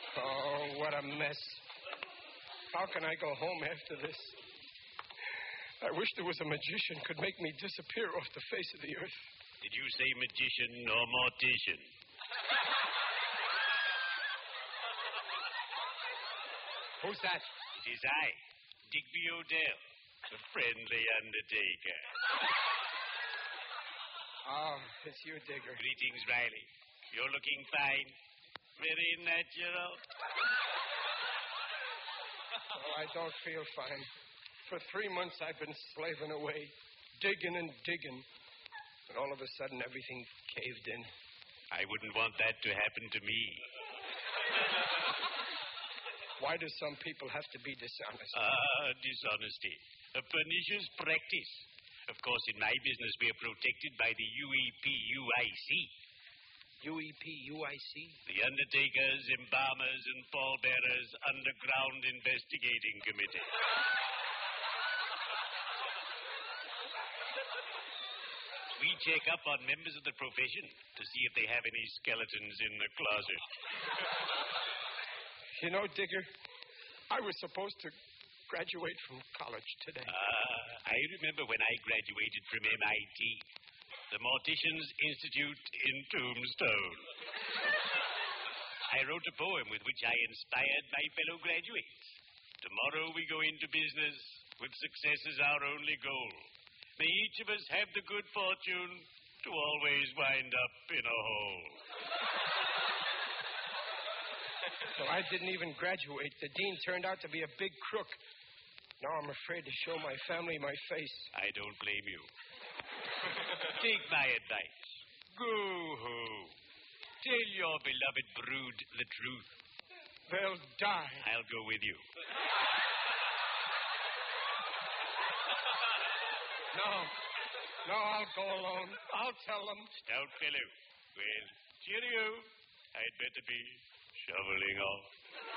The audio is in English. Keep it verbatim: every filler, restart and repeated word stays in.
Oh, what a mess. How can I go home after this? I wish there was a magician could make me disappear off the face of the earth. Did you say magician or mortician? Who's that? It is I, Digby O'Dell, the friendly undertaker. Oh, it's you, Digger. Greetings, Riley. You're looking fine. Very natural. Oh, I don't feel fine. For three months I've been slaving away, digging and digging. And all of a sudden everything caved in. I wouldn't want that to happen to me. Why do some people have to be dishonest? Ah, dishonesty. A pernicious practice. Of course, in my business, we are protected by the U E P U I C. U E P U I C? The Undertakers, Embalmers, and Pallbearers Underground Investigating Committee. We check up on members of the profession to see if they have any skeletons in the closet. You know, Digger, I was supposed to graduate from college today. Ah, I remember when I graduated from M I T, the Morticians Institute in Tombstone. I wrote a poem with which I inspired my fellow graduates. Tomorrow we go into business with success as our only goal. May each of us have the good fortune to always wind up in a hole. So I didn't even graduate. The dean turned out to be a big crook. Now I'm afraid to show my family my face. I don't blame you. Take my advice. Go home. Tell your beloved brood the truth. They'll die. I'll go with you. No. No, I'll go alone. I'll tell them. Stout fellow. Well, cheerio. I'd better be shoveling off.